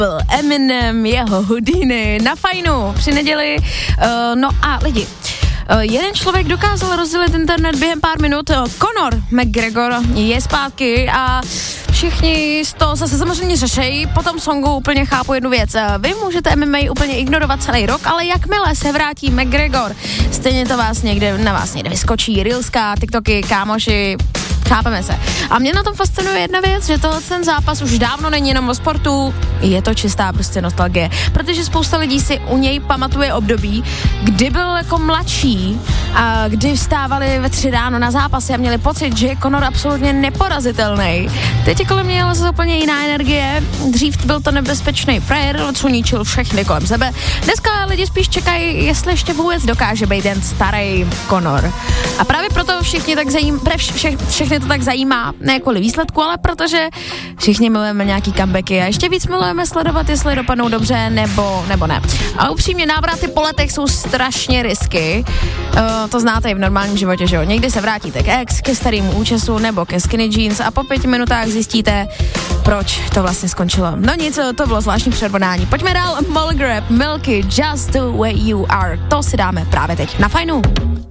Apple, Eminem, jeho Houdini na Fajnu při neděli. No a lidi, jeden člověk dokázal rozdělit internet během pár minut. Conor McGregor je zpátky a všichni z toho se samozřejmě řešejí. Po tom songu úplně chápu jednu věc. Vy můžete MMA úplně ignorovat celý rok, ale jakmile se vrátí McGregor, stejně to na vás někde vyskočí, reelska, TikToky, kámoši, chápeme se. A mě na tom fascinuje jedna věc, že ten zápas už dávno není jenom o sportu, je to čistá prostě nostalgie, protože spousta lidí si u něj pamatuje období, kdy byl jako mladší a kdy vstávali ve 3 ráno na zápasy a měli pocit, že je Conor absolutně neporazitelný. Teď je kolem něj ale zase úplně jiná energie, dřív byl to nebezpečný frajer, co ničil všechny kolem sebe. Dneska lidi spíš čekají, jestli ještě vůbec dokáže být ten starý Conor. A právě proto všechny to tak zajímá, ne kvůli výsledku, ale protože všichni milujeme nějaký comebacky a ještě víc milujeme sledovat, jestli dopadnou dobře nebo ne. A upřímně návraty po letech jsou strašně risky. To znáte i v normálním životě, že jo? Někdy se vrátíte k ex, ke starýmu účesu nebo ke skinny jeans a po 5 minutách zjistíte, proč to vlastně skončilo. No nic, to bylo zvláštní předvodání. Pojďme dál, Mulgrab, Milky, Just the way you are. To si dáme právě teď na Fajnu.